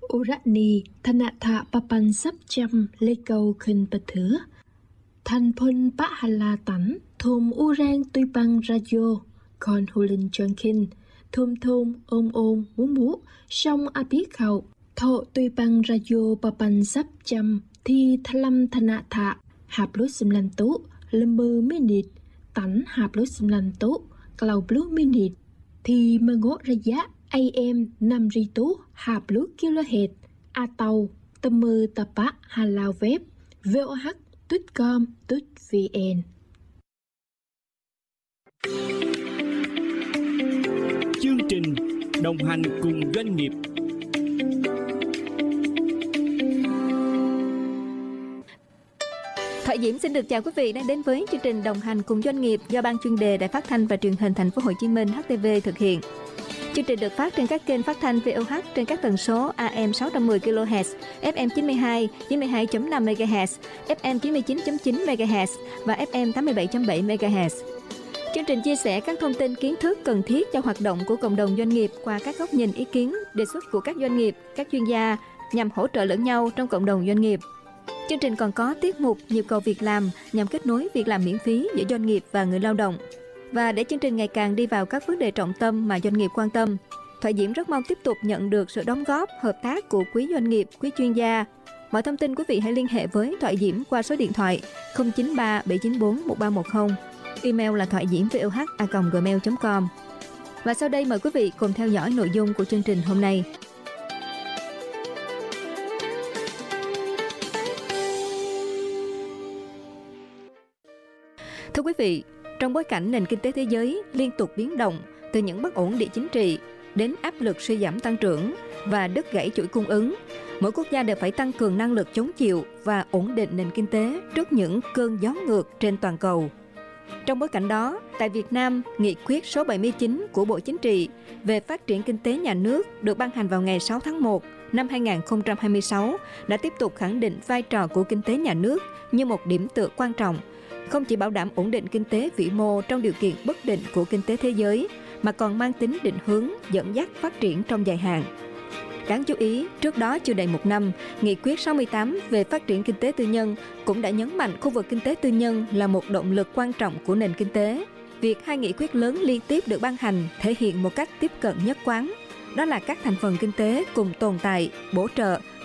Urani Thanatha Papan Sapcham Lekau Khinh Bật Thứa Thanh Phun Bá Hà La Tảnh Thùm Urang Tuy Băng Radio Con Hù Linh Tròn Kinh Thùm Thùm Ôm Ôm Mú Mú Sông A Bí Khẩu Thọ Tuy Băng Radio Papan Sapcham Thi Thalam Thanatha Hạp Lút Xâm Lan Tú Lâm Mơ Minute Tảnh Hạp Lút Xâm Lan Tú Clau Blue Minute Thì Mơ Ngốt Ra Giá AM 5 ri tú hạp lúa kHz A Tàu Tâm Mơ Tập Bá Hà Lao Web voh.com.vn. Chương trình đồng hành cùng doanh nghiệp. Thoại Diễm xin được chào quý vị đang đến với chương trình đồng hành cùng doanh nghiệp do Ban chuyên đề Đài Phát thanh và Truyền hình Thành phố Hồ Chí Minh HTV thực hiện. Chương trình được phát trên các kênh phát thanh VOH trên các tần số AM 610 kHz, FM 92, 92.5 MHz, FM 99.9 MHz và FM 87.7 MHz. Chương trình chia sẻ các thông tin kiến thức cần thiết cho hoạt động của cộng đồng doanh nghiệp qua các góc nhìn ý kiến, đề xuất của các doanh nghiệp, các chuyên gia nhằm hỗ trợ lẫn nhau trong cộng đồng doanh nghiệp. Chương trình còn có tiết mục nhịp cầu việc làm nhằm kết nối việc làm miễn phí giữa doanh nghiệp và người lao động. Và để chương trình ngày càng đi vào các vấn đề trọng tâm mà doanh nghiệp quan tâm, Thoại Diễm rất mong tiếp tục nhận được sự đóng góp, hợp tác của quý doanh nghiệp, quý chuyên gia. Mọi thông tin quý vị hãy liên hệ với Thoại Diễm qua số điện thoại 093 794 1310, email là thoạidiễmvoh@gmail.com. Và sau đây mời quý vị cùng theo dõi nội dung của chương trình hôm nay. Thưa quý vị, trong bối cảnh nền kinh tế thế giới liên tục biến động, từ những bất ổn địa chính trị đến áp lực suy giảm tăng trưởng và đứt gãy chuỗi cung ứng, mỗi quốc gia đều phải tăng cường năng lực chống chịu và ổn định nền kinh tế trước những cơn gió ngược trên toàn cầu. Trong bối cảnh đó, tại Việt Nam, Nghị quyết số 79 của Bộ Chính trị về phát triển kinh tế nhà nước được ban hành vào ngày 6 tháng 1 năm 2026 đã tiếp tục khẳng định vai trò của kinh tế nhà nước như một điểm tựa quan trọng, không chỉ bảo đảm ổn định kinh tế vĩ mô trong điều kiện bất định của kinh tế thế giới, mà còn mang tính định hướng, dẫn dắt phát triển trong dài hạn. Đáng chú ý, trước đó chưa đầy một năm, Nghị quyết 68 về phát triển kinh tế tư nhân cũng đã nhấn mạnh khu vực kinh tế tư nhân là một động lực quan trọng của nền kinh tế. Việc hai nghị quyết lớn liên tiếp được ban hành thể hiện một cách tiếp cận nhất quán, đó là các thành phần kinh tế cùng tồn tại, bổ trợ